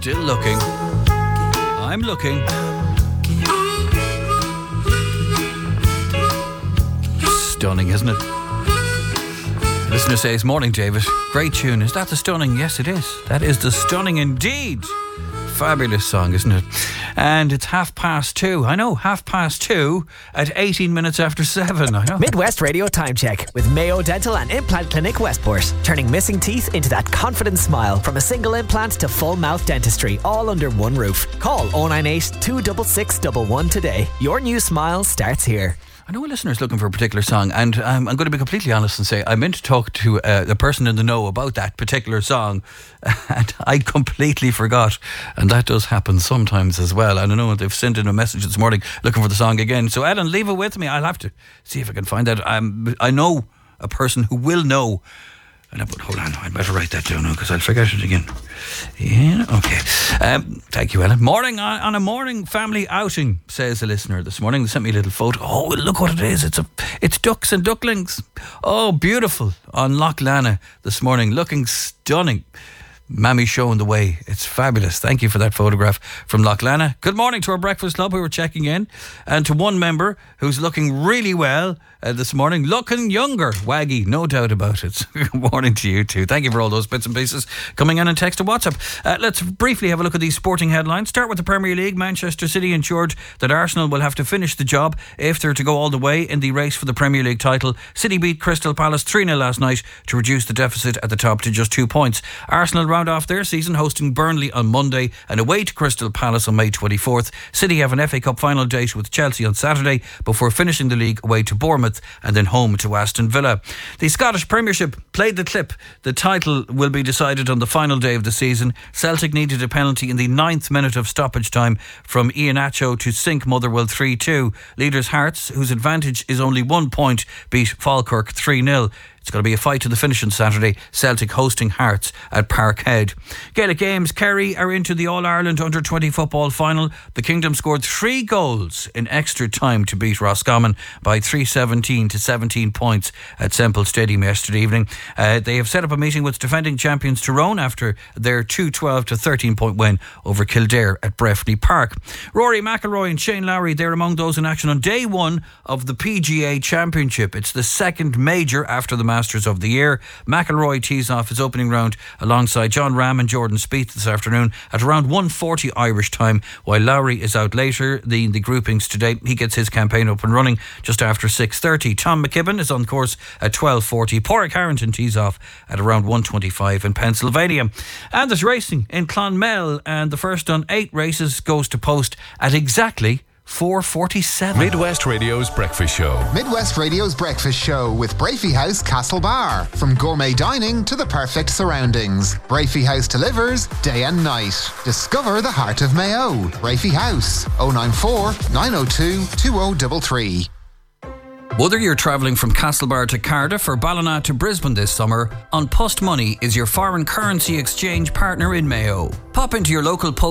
Still looking. I'm looking. Stunning, isn't it? Listener says, morning, David. Great tune. Is that the stunning? Yes, it is. That is the stunning indeed. Fabulous song, isn't it? And it's 2:30. I know, 2:30 at 18 minutes after 7. I know. Midwest Radio Time Check with Mayo Dental and Implant Clinic Westport. Turning missing teeth into that confident smile. From a single implant to full mouth dentistry, all under one roof. Call 098 266 111 today. Your new smile starts here. I know a listener is looking for a particular song, and I'm going to be completely honest and say I meant to talk to the person in the know about that particular song, and I completely forgot, and that does happen sometimes as well. And I know they've sent in a message this morning looking for the song again. So Ellen, leave it with me. I'll have to see if I can find that. I know a person who will know. But hold on, I better write that down now because I'll forget it again. Yeah, okay. Thank you, Ellen. Morning on a morning family outing, says a listener this morning. They sent me a little photo. Oh, look what it is. It's ducks and ducklings. Oh, beautiful. On Loch Lana this morning, looking stunning. Mammy showing the way. It's fabulous. Thank you for that photograph from Loch Lana. Good morning to our breakfast club who were checking in, and to one member who's looking really well this morning, looking younger. Waggy, no doubt about it. Good morning to you too. Thank you for all those bits and pieces coming in and text to WhatsApp. Let's briefly have a look at these sporting headlines. Start with the Premier League. Manchester City ensured that Arsenal will have to finish the job if they're to go all the way in the race for the Premier League title. City beat Crystal Palace 3-0 last night to reduce the deficit at the top to just 2 points. Arsenal round off their season hosting Burnley on Monday and away to Crystal Palace on May 24th. City have an FA Cup final date with Chelsea on Saturday before finishing the league away to Bournemouth and then home to Aston Villa. The Scottish Premiership played the clip. The title will be decided on the final day of the season. Celtic needed a penalty in the 9th minute of stoppage time from Iheanacho to sink Motherwell 3-2. Leaders Hearts, whose advantage is only 1 point, beat Falkirk 3-0. It's going to be a fight to the finish on Saturday. Celtic hosting Hearts at Parkhead. Gaelic Games, Kerry are into the All-Ireland Under-20 football final. The Kingdom scored 3 goals in extra time to beat Roscommon by 3-17 to 17 points at Semple Stadium yesterday evening. They have set up a meeting with defending champions Tyrone after their 2-12 to 13 point win over Kildare at Breffni Park. Rory McIlroy and Shane Lowry, they're among those in action on day 1 of the PGA Championship. It's the second major after the Masters of the year. McIlroy tees off his opening round alongside John Ram and Jordan Spieth this afternoon at around 1:40 Irish time, while Lowry is out later. The groupings today, he gets his campaign up and running just after 6:30. Tom McKibben is on course at 12:40. Pádraig Harrington tees off at around 1:25 in Pennsylvania. And there's racing in Clonmel, and the first on 8 races goes to post at exactly 4:47. Midwest Radio's Breakfast Show. Midwest Radio's Breakfast Show with Brafey House Castlebar. From gourmet dining to the perfect surroundings, Brafey House delivers day and night. Discover the heart of Mayo. Brafey House, 094 902 2033. Whether you're travelling from Castlebar to Cardiff or Ballina to Brisbane this summer, An Post Money is your foreign currency exchange partner in Mayo. Pop into your local pub